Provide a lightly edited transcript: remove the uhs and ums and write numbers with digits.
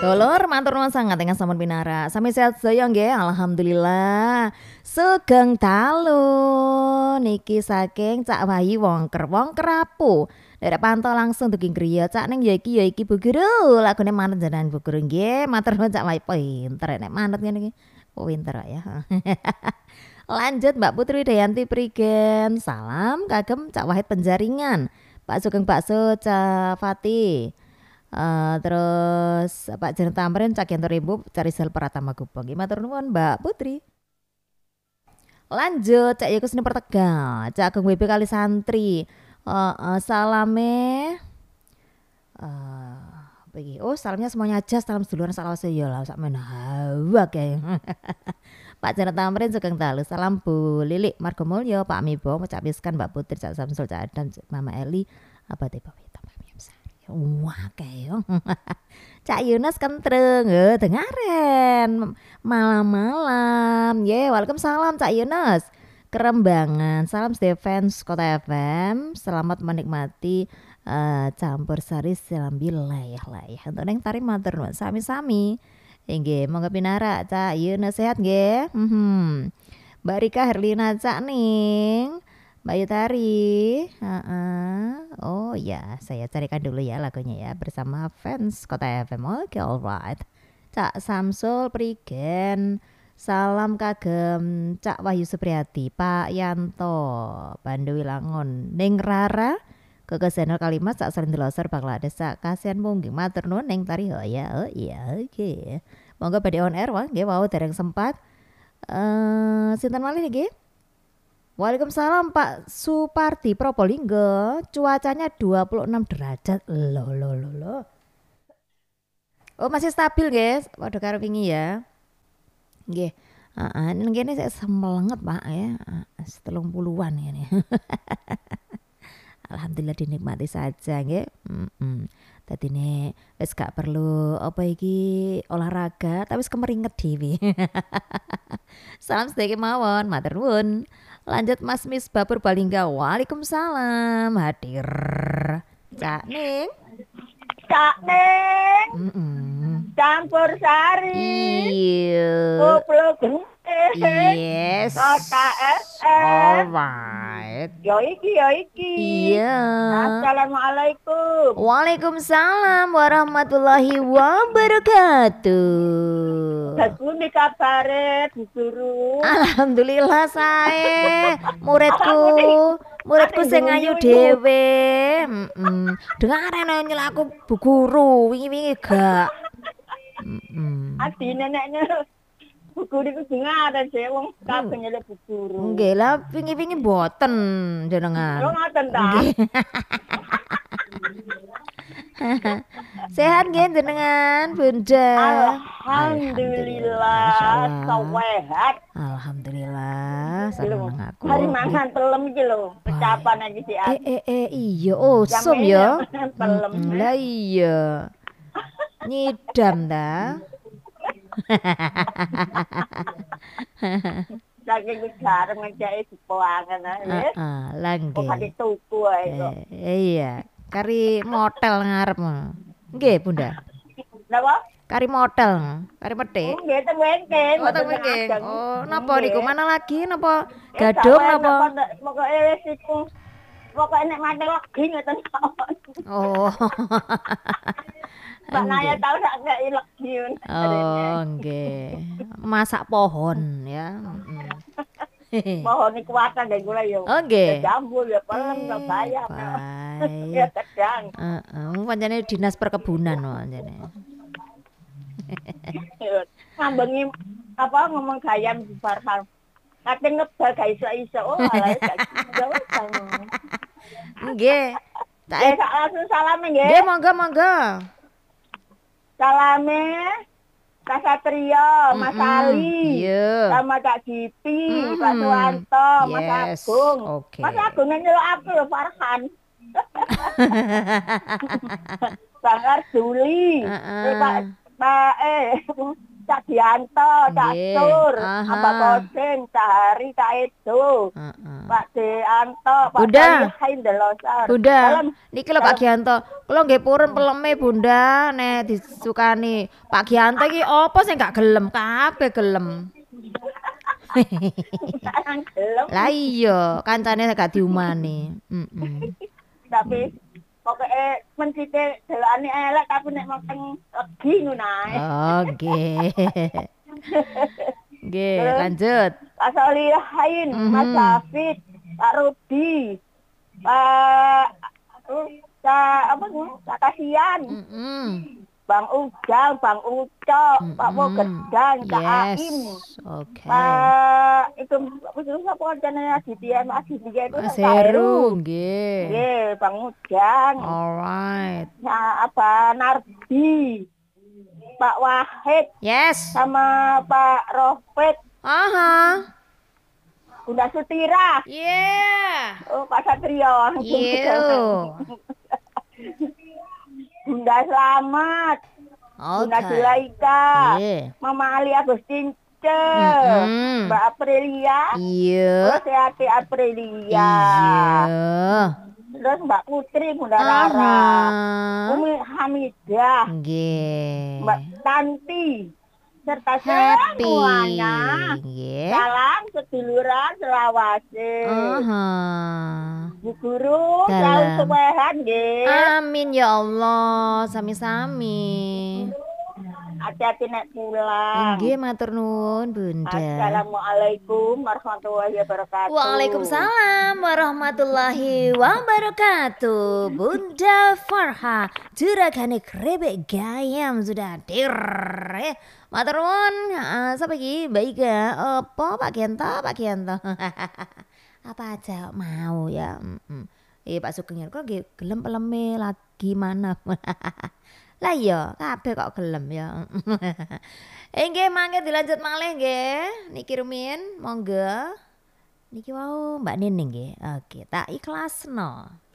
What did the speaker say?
Lur, matur nuwun sangat ingkang sampun pinara. Sami sehat sedaya nggih, alhamdulillah. Sugeng dalu niki saking Cak Wahyu Wongker Wongkerapu. Derek pantau langsung dugi griya Cak ning ya iki Bu Guru. Lagune manut jenengan Bu Guru nggih. Matur nuwun Cak Wahyu pinter nek manut ngene iki. Pinter ya. Lanjut Mbak Putri Dayanti Prigen. Salam kagem Cak Wahid Penjaringan. Pak Sugeng Bakso Cak Fatih. Terus Pak Jen Tamrin Cak Yanto Rimbu cari sel Pratama Gubeng. Matur nuwun Mbak Putri. Lanjut Cak Yekus ini Pertegal, Cak Agung WB kali santri. Salame oh salamnya semuanya aja, salam seduluran salawase ya lah sak men hawa kayak. Pak Jen Tamrin Sugeng Dalu, salam Bu Lilik Margomulyo, Pak Mibo mencapiskan Mbak Putri Cak Samsul Cak Adam Mama Eli apa tipe wah kayak Cak Yunus kentreng dengaren malam-malam waalaikumsalam Cak Yunus Kerembangan salam Stephen Kota FM selamat menikmati campur sari selambi layah untuk neng tarik matur nuwun sami-sami nggih monggo pinara Cak Yunus sehat nggih Mbak Rika Herlina Cak ning Mbak Yutari, oh ya, saya carikan dulu ya lagunya ya bersama fans Kota FM. Oke, alright. Cak Samsul Prigen, salam kagem Cak Wahyu Supriyati, Pak Yanto, Pandu Wilangon, Ning Rara, Kekesenel Kalimat Cak Sering Delosor Bangladesh, Cak Kasian Mungging Matur nuwun Ning Tari oh iya, oke. Monggo badhe on air wah, nggih wau dereng sempat. Sinten malih nggih? Waalaikumsalam Pak Suparti Probolinggo. Cuacanya 26 derajat. Loh. Oh masih stabil guys. Waduh karo wingi ya. Nggih. Ini saya semelenget Pak ya. 30-an ini. Alhamdulillah dinikmati saja nggih. Tadi nih wis gak perlu apa iki olahraga tapi wis kemeringet dhewe. Salam sedaya mawon, matur nuwun. Lanjut Mas Misbah Purbalingga. Waalaikumsalam. Hadir. Cak Ning. Campur sari. Iya. Koplo genteng. Yes. Kota Alright. Yo iki. Iya. Assalamualaikum. Waalaikumsalam warahmatullahi wabarakatuh. Bagune kabare Bu Guru. Alhamdulillah saya muridku sing ayu dhewe. Dengar nyelaku Bu Guru wingi-wingi gak. Adine nekne Bu Guru iku dengaran sih wong kabeh nyeluk Bu Guru. Nggih lah wingi-wingi mboten jenengan. Yo ngoten ta. Sehat nggih jenengan Bunda? Alhamdulillah sehat. Alhamdulillah seneng aku. Hari mangan telem iki lho, pecapan iki sih. Iya osum ya. Telem. Lah iya. Nyidam ta. Saking gareng ngejake dipoangen ae. Lah nggih. Kok tuku ae kok. Iya, kari motel ngarep. Nggih, Bunda. Napa? Kari motel, kari petik. Nggih, teng wengking. Oh, napa niku? Mana lagi napa? Gadung napa? Pokoke wis iku. Pokoke nek mate legi ngoten mawon. Oh. Mbak Naya tau sak gak legi. Oh, nggih. Masak pohon ya. Pohon iku kuatan deh kula yo. Oh, nggih. Jambul ya pelem ya bayam. Ya sedang. Pancene dinas perkebunan pancene. Ngambengi apa ngomong gayam di Farhan. Kate ngebal ga iso-iso. Oh, alah gak iso. Nggih. Tak langsung salame nggih. Nggih, monggo. Salame Kak Satrio, Mas Ali, iya. sama Kak Gipi, Pak Suwanto, Mas Agung. Okay. Mas Agung nyeluk aku lho Farhan. Bang Arjuli, Cak Dianto, Cak Nggih. Sur, Aha. Mbak Kosin, Cak Hari, Cak Edo, Heeh. Pak Dianto, Pak Bunda. Solihin Delosar. Bunda, Dalam niki lho Pak Gianto. Kula nggih purun peleme Bunda, nek disukani. Pak Gianto iki apa sing gak gelem? Kabeh gelem. sarang gelem, Lah iya, kancane gak diumani. Heeh. tapi pokoknya mencite delokane elek tapi nek moteng legi ngono ae. Oh, nggih. Nggih, Terus? lanjut. Pak Solihin, Mas Mhm. David, Pak Rudi, Pak apa nih? Pak Kasian, Mhm. Bang Ujang, Bang Ucok, Pak Mogedang, Cak Yes. Aim, Oke. Pak itu apa jenenge Aditya, Mas Aditya itu Mas Pak Heru. Heru, nggih. Nggih, Bang Ujang. Alright. Nah, apa Nardi, Pak Wahid Yes. sama Pak Rofet, Aha. Bunda Sutira, Yeah. oh Pak Satrio, You. Bunda Slamet, Bunda Oke. Zulaika, Iya. Mama Ali Agustince, Mm-mm. Mbak Aprilia, Iya. terus Seati Aprilia, Iya. terus Mbak Putri, Bunda Rara, Aha. Umi Hamidah, Nggih. Mbak Tanti, serta Happy. semuanya. Nggih. Salam seduluran selawase. Aha. Bu Guru, selalu Dalam. sehat nggih. Amin ya Allah, sami-sami. Hati-hati nek pulang. Nggih, matur nuwun, Bunda. Assalamualaikum warahmatullahi wabarakatuh. Waalaikumsalam warahmatullahi wabarakatuh. Bunda Farha, juragane krebek gayam sudah dir. Matur nuwun. Sapa iki? Baik ya. Apa Pak Gento? Pak Gento. Apa aja mau ya. Pak Sugeng kok nggih gelem peleme lagi mana. Lah iya, kabeh kok gelem ya. Nggih, mangke dilanjut malih nggih. Niki rumiyin, monggo. Niki wau Mbak Nining nggih. Oke, tak ikhlasno.